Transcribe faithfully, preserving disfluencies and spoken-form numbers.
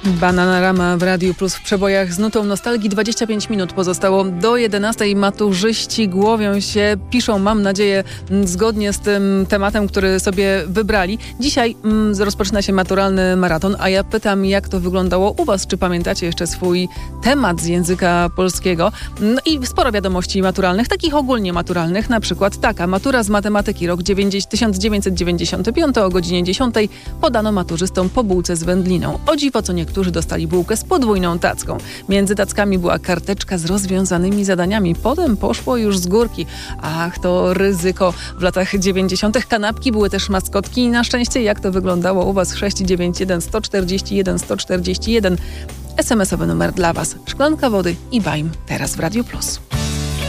Bananarama w Radiu Plus w przebojach z nutą nostalgii. dwadzieścia pięć minut pozostało do jedenastej. Maturzyści głowią się, piszą, mam nadzieję, zgodnie z tym tematem, który sobie wybrali. Dzisiaj mm, rozpoczyna się maturalny maraton, a ja pytam, jak to wyglądało u was? Czy pamiętacie jeszcze swój temat z języka polskiego? No i sporo wiadomości maturalnych, takich ogólnie maturalnych, na przykład taka. Matura z matematyki rok tysiąc dziewięćset dziewięćdziesiąty piąty o godzinie dziesiątej podano maturzystom po bułce z wędliną. O dziwo, co niektórzy dostali bułkę z podwójną tacką. Między tackami była karteczka z rozwiązanymi zadaniami. Potem poszło już z górki. Ach, to ryzyko. W latach dziewięćdziesiątych kanapki były też maskotki i na szczęście jak to wyglądało u was? sześć dziewięć jeden sto czterdzieści jeden sto czterdzieści jeden. es em esowy numer dla was. Szklanka wody i Bajm teraz w Radiu Plus.